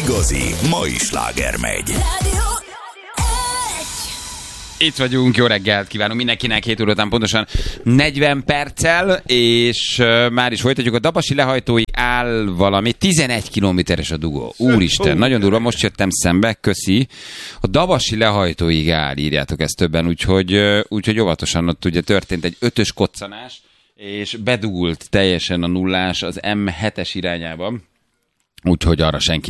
igazi mai sláger megy. Itt vagyunk, jó reggelt kívánunk mindenkinek, 7 óra után pontosan 40 perccel, és már is folytatjuk. A Dabasi lehajtóig áll valami, 11 kilométeres a dugó. Úristen, nagyon durva, most jöttem szembe, köszi. A Dabasi lehajtóig áll, írjátok ezt többen, úgyhogy óvatosan ott ugye történt egy 5-ös koccanás, és bedugult teljesen a nullás az M7-es irányában, úgyhogy arra senki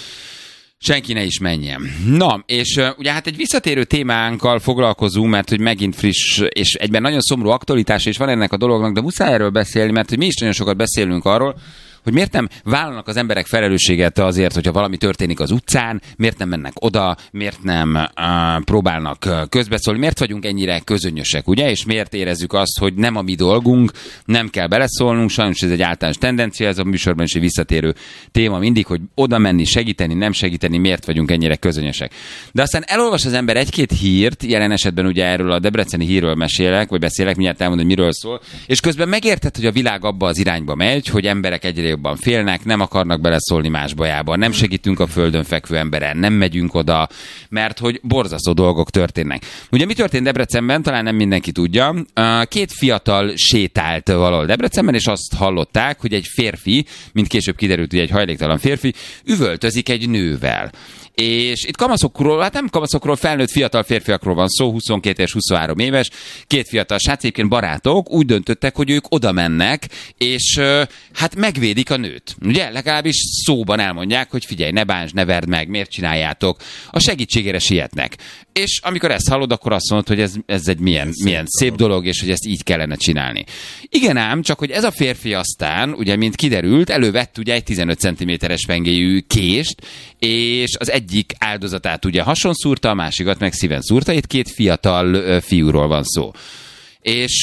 ne is menjen. Na, és ugye hát egy visszatérő témánkkal foglalkozunk, mert hogy megint friss, és egyben nagyon szomorú aktualitás is van ennek a dolognak, de muszáj erről beszélni, mert hogy mi is nagyon sokat beszélünk arról, hogy miért nem vállalnak az emberek felelősséget azért, hogyha valami történik az utcán, miért nem mennek oda, miért nem próbálnak közbeszólni, miért vagyunk ennyire közönyösek, ugye, és miért érezzük azt, hogy nem a mi dolgunk, nem kell beleszólnunk, sajnos ez egy általános tendencia, ez a műsorban is egy visszatérő téma mindig, hogy oda menni, segíteni, nem segíteni, miért vagyunk ennyire közönyösek. De aztán elolvas az ember egy-két hírt, jelen esetben ugye erről a debreceni hírről beszélek, mindjárt elmondom, hogy miről szól, és közben megérted, hogy a világ abba az irányba megy, hogy emberek egyre jobban félnek, nem akarnak beleszólni más bajába, nem segítünk a földön fekvő emberen, nem megyünk oda, mert hogy borzasztó dolgok történnek. Ugye mi történt Debrecenben, talán nem mindenki tudja. Két fiatal sétált valahol Debrecenben, és azt hallották, hogy egy férfi, mint később kiderült, hogy egy hajléktalan férfi, üvöltözik egy nővel. És itt kamaszokról, hát nem kamaszokról, felnőtt fiatal férfiakról van szó, 22 és 23 éves, két fiatal srác, egyébként barátok, úgy döntöttek, hogy ők oda mennek, és hát megvédik a nőt. Ugye, legalábbis szóban elmondják, hogy figyelj, ne bántsd, ne verd meg, miért csináljátok, a segítségére sietnek. És amikor ezt hallod, akkor azt mondod, hogy ez egy milyen szép dolog, és hogy ezt így kellene csinálni. Igen ám, csak hogy ez a férfi aztán, ugye, mint kiderült, elővett ugye egy 15 cm-es pengéjű kést, és az egyik áldozatát ugye hason szúrta, a másikat meg szíven szúrta, itt két fiatal fiúról van szó. És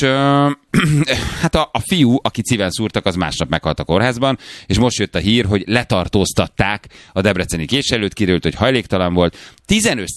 hát a fiú, akit szíven szúrtak, az másnap meghalt a kórházban, és most jött a hír, hogy letartóztatták a debreceni kés előtt, kiderült, hogy hajléktalan volt, 15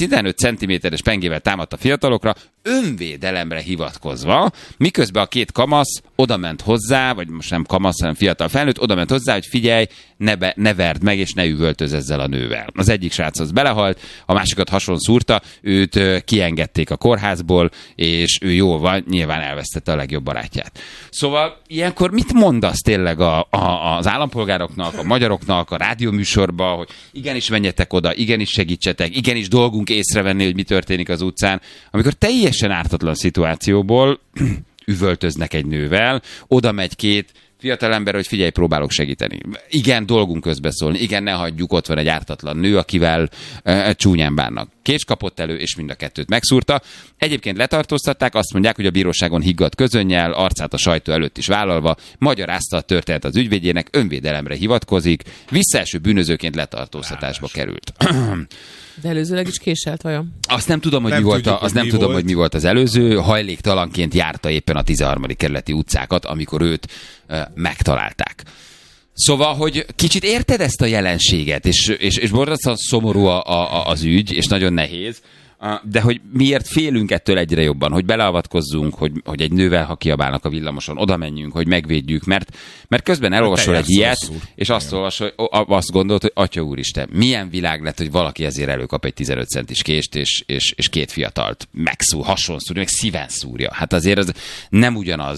cm-es pengével támadt a fiatalokra, önvédelemre hivatkozva, miközben a két kamasz odament hozzá, vagy most nem kamasz, hanem fiatal felnőtt, odament hozzá, hogy figyelj, ne verd meg, és ne üvöltöz ezzel a nővel. Az egyik srác az belehalt, a másikat hason szúrta, őt kiengedték a kórházból, és ő jól van, nyilván elvesztette a legjobb barátját. Szóval ilyenkor mit mondasz tényleg az állampolgároknak, a magyaroknak, a rádióműsorban, hogy igenis menjetek oda, igenis segítsetek, igenis dolgunk észrevenni, hogy mi történik az utcán, amikor teljesen ártatlan szituációból üvöltöznek egy nővel, oda megy két fiatalember, hogy figyelj, próbálok segíteni. Igen, dolgunk közbeszólni, igen, ne hagyjuk, ott van egy ártatlan nő, akivel csúnyán bánnak. Kés kapott elő, és mind a kettőt megszúrta. Egyébként letartóztatták, azt mondják, hogy a bíróságon higgadt közönnyel, arcát a sajtó előtt is vállalva, magyarázta a történet az ügyvédjének, önvédelemre hivatkozik, visszaeső bűnözőként letartóztatásba került. De előzőleg is késelt vajon? Azt nem tudom, hogy mi volt az előző. Hajléktalanként járta éppen a 13. kerületi utcákat, amikor őt megtalálták. Szóval, hogy kicsit érted ezt a jelenséget, és borzasztóan szomorú az ügy, és nagyon nehéz, de hogy miért félünk ettől egyre jobban, hogy beleavatkozzunk, hogy egy nővel, ha kiabálnak a villamoson, oda menjünk, hogy megvédjük, mert közben elolvasol egy ilyet, és azt gondolod, hogy Atya Úristen, milyen világ lett, hogy valaki ezért előkap egy 15 centis kést, és két fiatalt hason szúrja, meg szíven szúrja. Hát azért az nem ugyanaz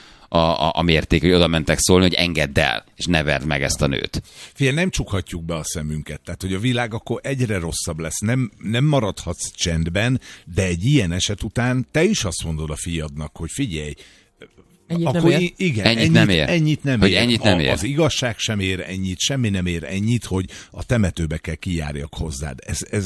a mérték, hogy oda mentek szólni, hogy engedd el, és ne verd meg ezt a nőt. Figyelj, nem csukhatjuk be a szemünket, tehát hogy a világ akkor egyre rosszabb lesz, nem maradhatsz csendben, de egy ilyen eset után te is azt mondod a fiadnak, hogy figyelj, Ennyit akkor nem ér. Igen, ennyit nem ér. Az igazság sem ér ennyit, semmi nem ér ennyit, hogy a temetőbe kell kijárjak hozzád.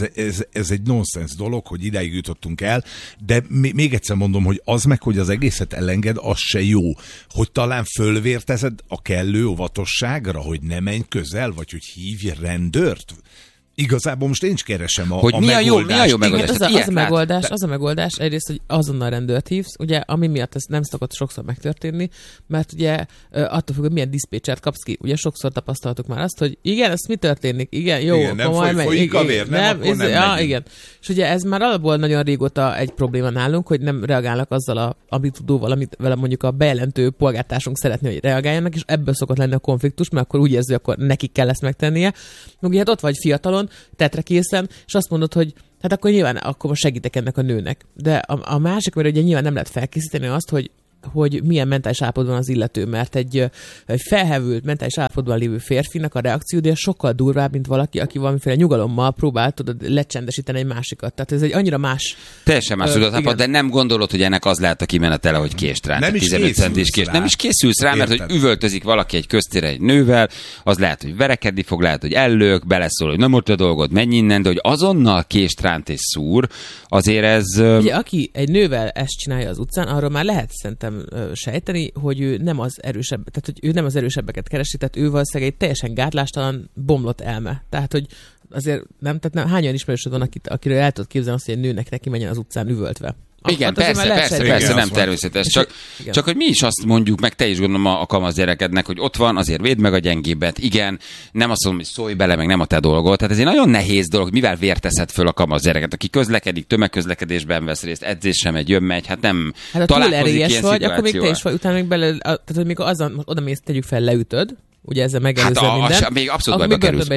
Ez egy nonsens dolog, hogy idáig jutottunk el, de még egyszer mondom, hogy az meg, hogy az egészet elenged, az se jó. Hogy talán fölvértezed a kellő óvatosságra, hogy ne menj közel, vagy hogy hívj rendőrt. Igazából most én is keresem hogy mi a jó megoldás. Az a megoldás egyrészt, hogy azonnal rendőrt hívsz, ugye, ami miatt ez nem szokott sokszor megtörténni, mert ugye attól függ, hogy milyen diszpécsert kapsz ki. Ugye sokszor tapasztaltuk már azt, hogy igen, ez mi történik? Igen, jó, igen, nem folyik a vér, nem, akkor nem igen. És ugye ez már alapból nagyon régóta egy probléma nálunk, hogy nem reagálnak azzal a habitudóval, amit vele mondjuk a bejelentő polgártársunk szeretné, hogy reagáljanak, és ebből szokott lenni a konfliktus, mert akkor úgy érzi, hogy akkor nekik kell ezt megtennie. Meg ugye hát ott vagy fiatalon, tetre készen, és azt mondod, hogy hát akkor nyilván akkor most segítek ennek a nőnek. De a másik, mert ugye nyilván nem lehet felkészíteni azt, hogy milyen mentális állapotban az illető, mert egy felhevült mentális állapotban lévő férfinak a reakciója sokkal durvább, mint valaki, aki valamiféle nyugalommal próbál lecsendesíteni egy másikat. Tehát ez egy annyira más... Teljesen más tudatállapot, de nem gondolod, hogy ennek az lehet a kimenetele, hogy kést rá. Nem is 15 centis kést. Nem is készülsz rá, mert hogy üvöltözik valaki egy köztére egy nővel, az lehet, hogy verekedni fog, lehet, hogy ellök, beleszól, hogy nem ott a dolgod, menj innen, de hogy azonnal kést ránt és szúr, azért ez... Ugye, aki egy nővel ezt csinálja az utcán, arról már lehet szerintem sejteni, hogy ő nem az erősebb, tehát hogy ő nem az erősebbeket keresi, tehát ő valószínűleg egy teljesen gátlástalan, bomlott elme. Tehát, hogy azért tehát hányan ismerősöd van, akiről el tudod képzelni azt, hogy egy nőnek neki menjen az utcán üvöltve. Igen, persze, nem természetes. Csak hogy mi is azt mondjuk, meg te is gondolom a kamasz gyerekednek, hogy ott van, azért védd meg a gyengébbet. Igen, nem azt mondom, hogy szólj bele, meg nem a te dolgod. Tehát ez egy nagyon nehéz dolog, mivel vérteszed föl a kamasz gyereket, aki közlekedik, tömegközlekedésben vesz részt, edzésre megy, jön-megy, hát nem találkozik ilyen szituációval. Akkor még te is vagy, utána még bele, tehát hogy mikor oda mész, tegyük fel, leütöd, ugye ezzel megelőzve minden. Még abszolút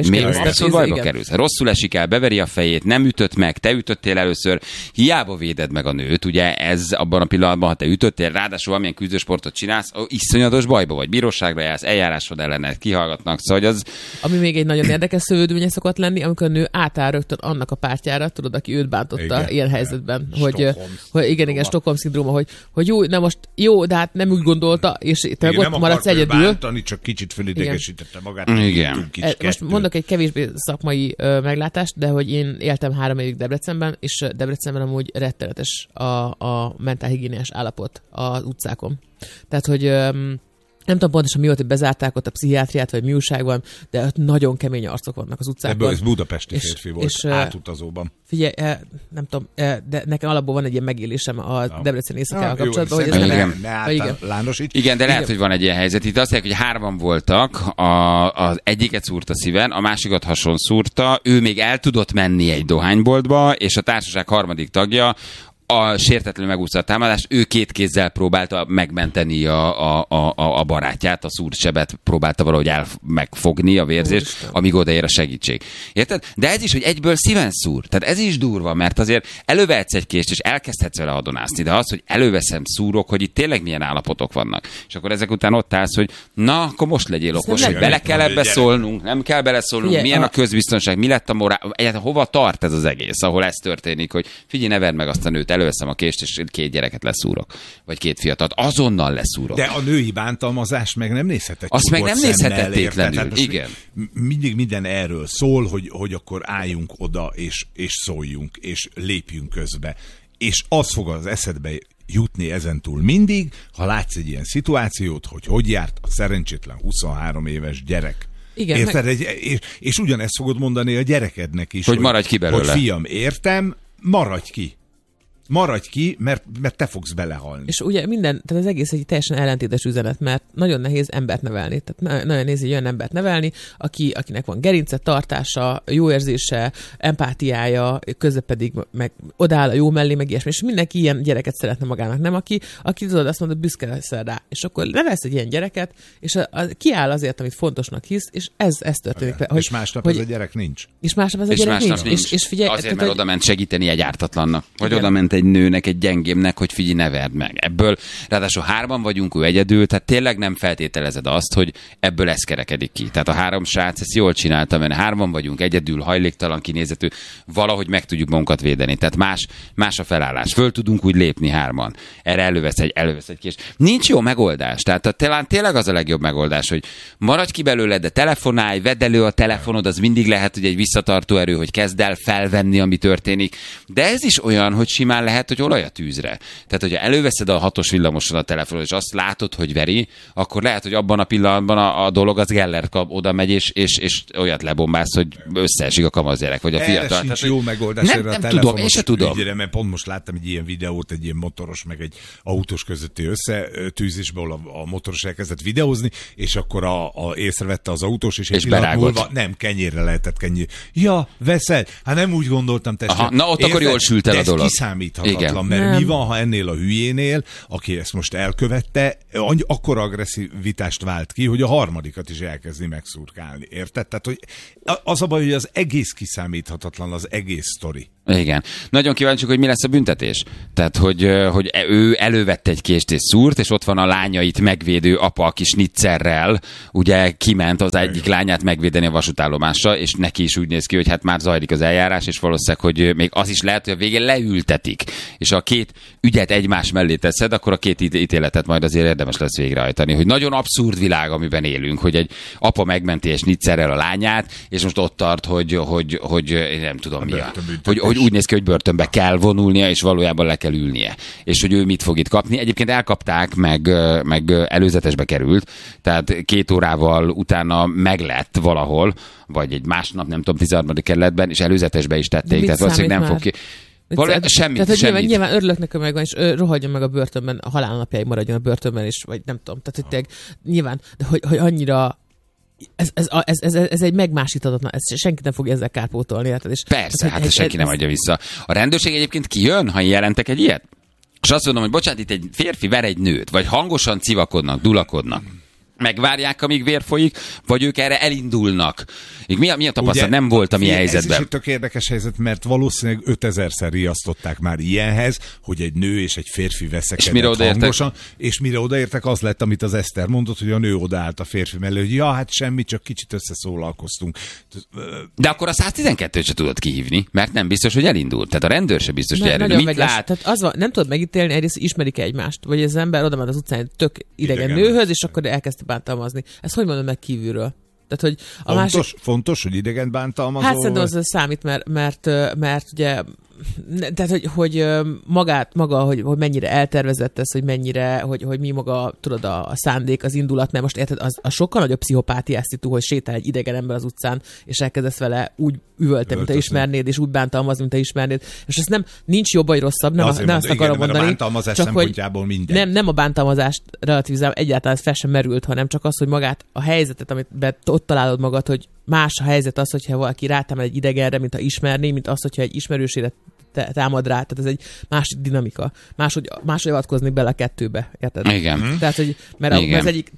bajba kerülsz. Rosszul esik el, beveri a fejét, nem ütött meg, te ütöttél először, hiába véded meg a nőt, ugye ez abban a pillanatban, ha te ütöttél, ráadásul valamilyen küzdősportot csinálsz, iszonyatos bajba vagy, bíróságra jársz, eljárásod ellenet, kihallgatnak, szóval az... Ami még egy nagyon érdekes szövődménye szokott lenni, amikor a nő átáll rögtön annak a pártjára, tudod, aki őt bántotta igen, ilyen helyzetben, hogy igen, Stockholm-szindróma, hogy jó, de hát nem úgy gondolta, és te ott maradsz egyedül. Bántani, csak kicsit felidegesítette magát. Igen. Most mondok egy kevésbé szakmai meglátást, de hogy én éltem 3 évig Debrecenben, és Debrecenben amúgy rettenetes a mentálhigiéniás állapot az utcákon. Tehát, hogy nem tudom pontosan mi volt, hogy bezárták ott a pszichiátriát, vagy mi újság van, de ott nagyon kemény arcok vannak az utcákon. Ebből ez budapesti férfi volt, átutazóban. Figyelj, nem tudom, de nekem alapból van egy ilyen megélésem a Debrecen éjszakával kapcsolatban, hogy ez nem... Igen, de lehet, hogy van egy ilyen helyzet. Itt azt mondják, hogy 3 voltak, az egyiket szúrta szíven, a másikat hason szúrta, ő még el tudott menni egy dohányboltba, és a társaság harmadik tagja a sértetlenül megúszta a támadást, ő 2 kézzel próbálta megmenteni a barátját, a szúrsebet próbálta valahogy megfogni a vérzést, amíg odaér a segítség. Érted? De ez is, hogy egyből szíven szúr. Tehát ez is durva, mert azért elővehetsz egy kést, és elkezdhetsz vele adonászni, de az, hogy előveszem, szúrok, hogy itt tényleg milyen állapotok vannak. És akkor ezek után ott állsz, hogy na, akkor most legyél okos, hogy bele kell ebbe szólnunk, nem kell beleszólnunk, milyen a közbiztonság, mi lett a morál, egyáltalán hova tart ez az egész, ahol ez történik, hogy figyelj, ne verd meg azt a nőt, előveszem a kést, és 2 gyereket leszúrok. Vagy 2 fiatalt. Azonnal leszúrok. De a női bántalmazást meg nem nézhetetlen. Azt meg nem nézhetetlenül. Igen. Mindig minden erről szól, hogy akkor álljunk oda, és szóljunk, és lépjünk közbe. És az fog az eszedbe jutni ezentúl mindig, ha látsz egy ilyen szituációt, hogy járt a szerencsétlen 23 éves gyerek. Igen, érted? És ugyanezt fogod mondani a gyerekednek is. Hogy maradj ki belőle. Hogy fiam, értem, maradj ki. Maradj ki, mert te fogsz belehalni. És ugye tehát az egész egy teljesen ellentétes üzenet, mert nagyon nehéz embert nevelni. Tehát nagyon nehéz egy olyan embert nevelni, akinek van gerince, tartása, jó érzése, empátiája, közben pedig meg odáll a jó mellé, meg ilyesmi. És mindenki ilyen gyereket szeretne magának, nem? Aki tudod, azt mondod, büszke leszel rá. És akkor nevelsz egy ilyen gyereket, és kiáll azért, amit fontosnak hisz, és ez történik. És másnap ez a gyerek nincs. És másnap ez a gyerek nincs. És figyelj, azért, mert oda ment segíteni egy ártatlannak. Vagy oda ment egy nőnek, egy gyengémnek, hogy figyelj, ne verd meg. Ebből, ráadásul 3 vagyunk, ő egyedül, tehát tényleg nem feltételezed azt, hogy ebből ez kerekedik ki. Tehát a 3 srác ezt jól csinálta, mert 3 vagyunk, egyedül, hajléktalan, kinézetű, valahogy meg tudjuk magunkat védeni. Tehát más a felállás. Föl tudunk úgy lépni 3. Erre elővesz egy kést. Nincs jó megoldás. Tehát talán tényleg az a legjobb megoldás, hogy maradj ki belőle, de telefonálj, vedd elő a telefonod, az mindig lehet, hogy egy visszatartó erő, hogy kezd el felvenni, ami történik. De ez is olyan, hogy simán simán lehet, hogy olaj a tűzre. Tehát, hogyha előveszed a 6-os villamoson a telefonot, és azt látod, hogy veri, akkor lehet, hogy abban a pillanatban a dolog az Geller oda megy, és olyat lebombász, hogy összeesik a kamasz-gyerek, vagy a fiatal. Erre sincs jó megoldás erre a telefonos tudom. Ügyre, mert pont most láttam egy ilyen videót, egy ilyen motoros, meg egy autós közötti összetűzésből a motoros elkezdett videózni, és akkor észrevette az autós, és egy pillanat múlva nem, kenyérre lehetett kenyér. Ja, veszed? Hát nem úgy gondoltam, testvérem. Na ott akkor jól sült el a dolog. Ez kiszámíthatatlan, mert mi van, ha ennél a hülyénél, aki ezt most elkövette, akkor agresszivitást vált ki, hogy a harmadikat is elkezdi megszurkálni. Érted? Tehát, hogy az a baj, hogy az egész kiszámíthatatlan, az egész sztori. Igen. Nagyon kíváncsiak, hogy mi lesz a büntetés. Tehát, hogy ő elővette egy kést és szúrt, és ott van a lányait megvédő apa, aki snitzerrel, ugye kiment az egyik lányát megvédeni a vasútállomásra, és neki is úgy néz ki, hogy hát már zajlik az eljárás, és valószínűleg, hogy még az is lehet, hogy a végén leültetik, és a két ügyet egymás mellé teszed, akkor a két ítéletet majd azért érdemes lesz végrehajtani. Hogy nagyon abszurd világ, amiben élünk, hogy egy apa megmenti egy snitzerrel a lányát, és most ott tart, hogy nem tudom mi hogy úgy néz ki, hogy börtönbe kell vonulnia, és valójában le kell ülnie. És hogy ő mit fog itt kapni. Egyébként elkapták, meg előzetesbe került, tehát 2 órával utána meglett valahol, vagy egy másnap, nem tudom, 13. kerületben, és előzetesbe is tették. Tehát valószínűleg nem fog ki. Semmit. Nyilván örülök nekem megvan, és rohadjon meg a börtönben, a halálnapjáig maradjon a börtönben is, vagy nem tudom. Tehát, hogy nyilván, de hogy annyira ez egy megmásíthatatlan, senki nem fogja ezzel kárpótolni. És persze, hát senki nem adja vissza. A rendőrség egyébként kijön, ha jelentek egy ilyet? És azt mondom, hogy bocsánat, itt egy férfi ver egy nőt, vagy hangosan civakodnak, dulakodnak. Megvárják, amíg vér folyik, vagy ők erre elindulnak. Mi a tapasztalat? Nem voltam ilyen helyzetben. Ez is egy tök érdekes helyzet, mert valószínűleg 5000-szer riasztották már ilyenhez, hogy egy nő és egy férfi veszekedett hangosan, és mire odaértek, az lett, amit az Eszter mondott, hogy a nő odaállt a férfi mellé, hogy ja, hát semmi, csak kicsit összeszólalkoztunk. De akkor a 112-t se tudod kihívni, mert nem biztos, hogy elindult. Tehát a rendőr se biztos, hogy elindult. Mit lát? Tehát az van, nem tudod megítélni, egyrészt ismerik egymást, vagy az ember oda ment az utcán egy tök idegen nőhöz, és akkor elkezdte bántalmazni. Ezt hogy mondom meg kívülről? Tehát, hogy fontos, hogy idegen bántalmazó. Hát szerintem az számít, mert ugye tehát, hogy maga, hogy mennyire eltervezett ez, hogy mennyire, hogy mi maga, tudod, a szándék, az indulat, mert most érted, az sokkal nagyobb pszichopátiás szitu, hogy sétál egy idegen ember az utcán, és elkezdesz vele úgy üvölteni, mint te ismernéd, és úgy bántalmaz, mint te ismernéd. És ez nincs jobb vagy rosszabb, nem azt akarom mondani. A bántalmazás szempontjából minden. Nem a bántalmazást relativizálom, egyáltalán fel sem merült, hanem csak az, hogy magát a helyzetet, amit ott találod magad, hogy más a helyzet az, hogyha valaki rátámad egy idegenre, mint ha ismerné, mint az, hogyha egy ismerősére támad rá. Tehát ez egy másik dinamika. Máshogy avatkozni bele a kettőbe. Érted? Igen. Tehát, hogy mert az egyik...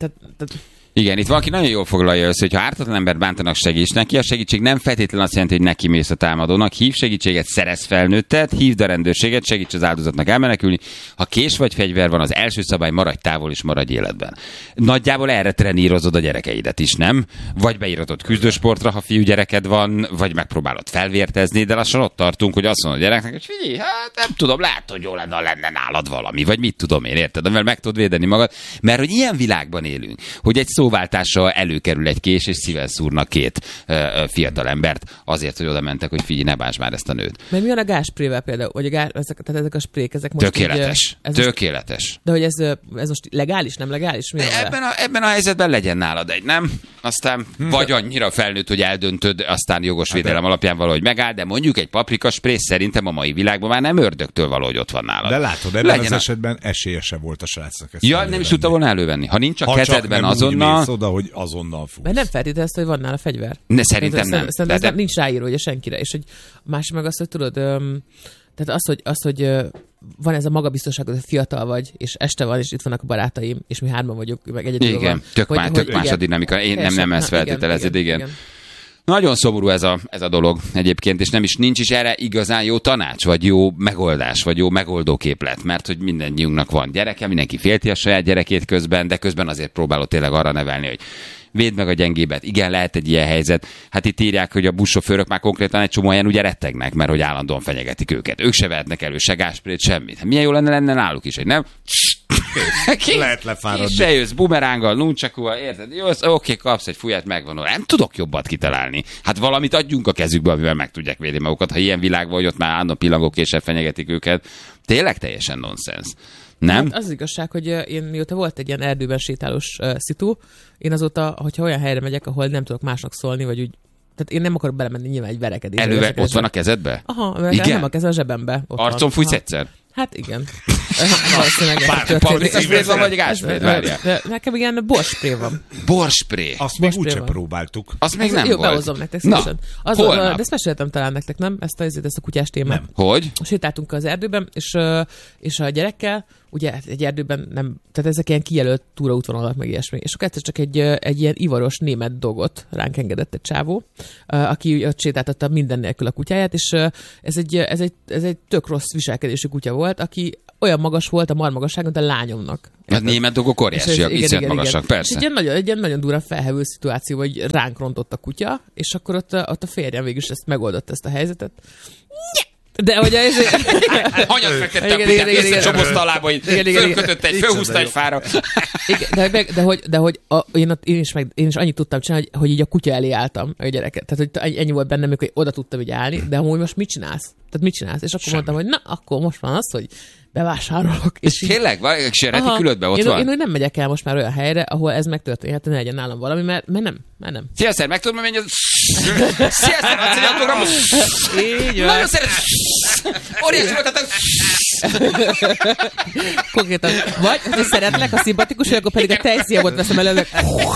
Igen, itt valaki nagyon jól foglalja össze, hogy ha ártatlan embert bántanak, segíts neki. A segítség nem feltétlenül azt jelenti, hogy neki mész a támadónak. Hív segítséget, szerez felnőttet, hívd a rendőrséget, segíts az áldozatnak elmenekülni. Ha kés vagy fegyver van, az első szabály, maradj távol és maradj életben. Nagyjából erre trenírozod a gyerekeidet is, nem? Vagy beíratod küzdősportra, ha fiúgyereked van, vagy megpróbálod felvértezni, de lassan ott tartunk, hogy azt mondod a gyereknek, hogy figyelj, hát nem tudom, lehet, hogy jó lenne nálad valami, vagy mit tudom én, érted? Amivel meg tudod védeni magad, mert hogy ilyen világban élünk, hogy egy szóváltással előkerül egy kés, és szíven szúrnak 2 fiatal embert azért, hogy oda mentek, hogy figyelj, ne bántsd már ezt a nőt. Mert mi van a gázsprével például? Vagy ezek a sprék, ezek most tökéletes. Tökéletes. De hogy ez most legális, nem legális? Mi ebben a helyzetben legyen nálad egy, nem? Aztán vagy annyira felnőtt, hogy eldöntöd, aztán jogos védelem alapján valahogy megáll, de mondjuk egy paprikaspré szerintem a mai világban már nem ördögtől valahogy ott van nálad. De látod, ebben az esetben esélye se volt a srácnak. Ja, nem is tudta volna elővenni. Ha nincs a kezedben azonnal... oda, hogy azonnal fogsz. Mert nem feltételezte, hogy van nála fegyver. Szerintem nem. Szerintem nincs ráíró, ugye senkire. És hogy másik meg azt, hogy tudod, tehát hogy van ez a magabiztosság, hogy fiatal vagy, és este van, és itt vannak a barátaim, és mi 3 vagyunk, meg egyedül van. Igen, tök más a dinamika. Én nem ezt feltételezed, igen. Nagyon szomorú ez a dolog egyébként, és nincs is erre igazán jó tanács, vagy jó megoldás, vagy jó megoldóképlet, mert hogy mindannyiunknak van gyereke, mindenki félti a saját gyerekét közben, de közben azért próbálod tényleg arra nevelni, hogy védd meg a gyengébet. Igen, lehet egy ilyen helyzet. Hát itt írják, hogy a buszsofőrök már konkrétan egy csomó helyen ugye rettegnek, mert hogy állandóan fenyegetik őket. Ők se vehetnek elő, se gázsprét, semmit. Hát milyen jó lenne náluk is, hogy nem? Lehet lefáradni. És se jössz bumeránggal, nuncsakúval, érted? Jössz, oké, kapsz egy fúját, megvan. Nem tudok jobbat kitalálni. Hát valamit adjunk a kezükbe, amivel meg tudják védeni magukat. Ha ilyen világban, hogy ott már állandó pillangókéssel fenyegetik őket, tényleg teljesen nonsens. Nem? Hát az igazság, hogy én mióta volt egy ilyen erdőben sétálós szitu, én azóta, hogyha olyan helyre megyek, ahol nem tudok másnak szólni, vagy úgy, tehát én nem akarok belemenni nyilván egy verekedésbe. Előve ott van a kezedbe? Aha, nem a kezed a zsebembe. Arcon fújsz egyszer? Hát igen. Valószínűleg paprikaspré van, vagy gázspré? Várjál. Nekem igen, borspré van. Borspré? Azt még úgyse próbáltuk. Azt még nem jó, volt. behozom nektek szívesen. De ezt meséltem talán nektek, nem? Ezt a kutyás témát. Nem. Hogy? Sétáltunk az erdőben, és a gyerekkel, ugye egy erdőben nem, tehát ezek ilyen kijelölt túraútvonalak, meg ilyesmi. És akkor egyszer csak egy ilyen ivaros német dogot ránk engedett egy csávó, aki ott sétáltatta minden nélkül a kutyáját, és ez egy tök rossz viselkedésű kutya volt, aki olyan magas volt a marmagasságon, mint a lányomnak. A német dogok óriásiak, iszonyat magasak, persze. És egy ilyen nagyon durva felhevő szituáció, hogy ránk rontott a kutya, és akkor ott a férjem végül is ezt megoldotta ezt a helyzetet. De hogy hanyat fektette a kutyát, összecsomozta a lábait, fölkötötte fölhúzta egy fára. De hogy én is annyit tudtam csinálni, hogy így a kutya elé álltam a gyereket. Tehát, hogy ennyi volt bennem, hogy oda tudtam így állni, de amúgy most mit csinálsz? Tehát mit csinálsz? És akkor mondtam, hogy na, akkor most van az, hogy bevásárolok. És tényleg? Sereti külödbe ott van? Én nem megyek el most már olyan helyre, ahol ez megtörténhet, ne legyen nálam valami, mert nem. Szíveszer, meg tudom menni az... Szíveszer, adsz egy autogramot! Így van. Nagyon szeret! Óriási voltatok! Konkrétan. Vagy, ha szeretlek, ha szimpatikus, akkor pedig a tejszíjagot veszem előre.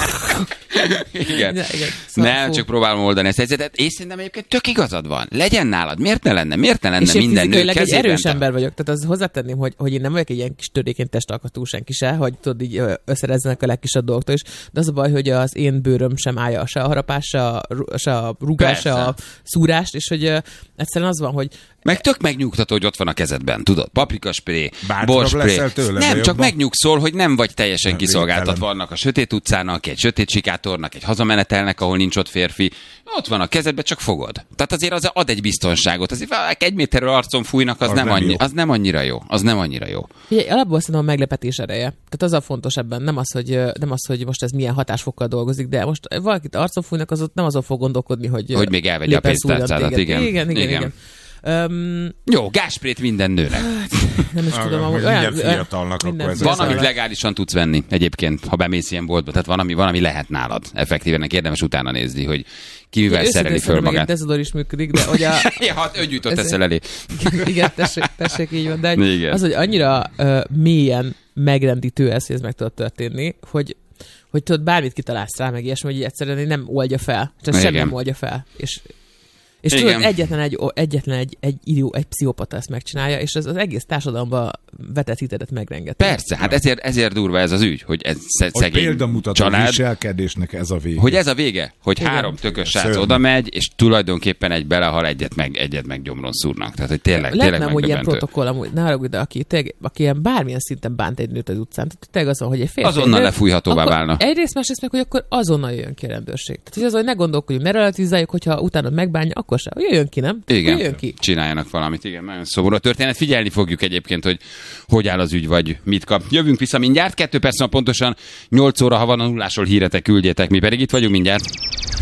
Igen. Szóval nem, csak próbálom oldani ezt a helyzetet. És szerintem egyébként tök igazad van. Legyen nálad. Miért ne lenne minden nő kezében? Egy erős ember vagyok. Tehát az hozzátenném, hogy én nem vagyok egy ilyen kis törékeny testalkatú senki se, hogy tudod, így összerezzenek a legkisebb dolgoktól is. De az a baj, hogy az én bőröm sem állja se a harapás, se a rugás, se a szúrást, és hogy egyszerűen az van, hogy meg tök megnyugtató, hogy ott van a kezedben, tudod? Paprikaspré, borspré. Nem, csak megnyugszol, hogy nem vagy teljesen kiszolgáltatva annak a sötét utcának, egy sötét sikátornak, egy hazamenetelnek, ahol nincs ott férfi. Ott van a kezedben, csak fogod. Tehát azért az ad egy biztonságot. Azért egy méterről arcon fújnak, az nem annyira jó. Az nem annyira jó. Ugye, alapból szerintem a meglepetés ereje. Tehát az a fontos ebben. Nem az, hogy most ez milyen hatásfokkal dolgozik, de most valakit arcon fújnak, az ott nem azon fog gondolkodni, hogy még elvegye a pénztárcádat. Igen. Jó, gázsprét minden nőnek. Nem is tudom, hogy olyan fiatalnak akkor ez van, amit legálisan tudsz venni egyébként, ha bemész ilyen boltba. Tehát van, ami lehet nálad. Effektíven érdemes utána nézni, hogy ki mivel szereli föl magát. Dezodor is működik, de hogy ja, öngyújtott teszel elé. Igen, tessék, így van. De az, hogy annyira mélyen megrendítő ez, hogy ez meg tudod történni, hogy tudod, bármit kitalálsz rá, meg ilyesmi, hogy egyszerűen nem oldja fel. Tehát semmi nem oldja fel. És tudod, egyetlen egy pszichopata ezt megcsinálja, és az egész társadalomban vetett hitedet megrenget. Persze, hát ezért durva ez az ügy, hogy ez szegény példamutató család. Viselkedésnek ez a vége. Hogy ez a vége, hogy igen. 3 tökös srác oda megy, és tulajdonképpen egy belehal, egyet meg gyomron szúrnak. Tehát, hogy tényleg nem, hogy ilyen protokoll, amúgy, ne haragudj, de aki ilyen bármilyen szinten bánt egy nőt az utcán, tehát tényleg azon, hogy egy férfi azonnal lefújhatóvá válna. Egyrészt, másrészt meg, hogy akkor azonnal jöjjön ki a rendőrség. Tehát, hogy az, hogy ne gondolkodjunk, ne relativizáljuk, hogyha utána megbánja, akkor sem. Jöjjön ki, nem? Igen, jöjjön ki. Csináljanak valamit, igen, nagyon szomorú a történet. Figyelni fogjuk egyébként, hogy áll az ügy, vagy mit kap. Jövünk vissza mindjárt, 2 perc pontosan 8 óra, ha van a nullásról híretek, küldjétek, mi pedig itt vagyunk mindjárt.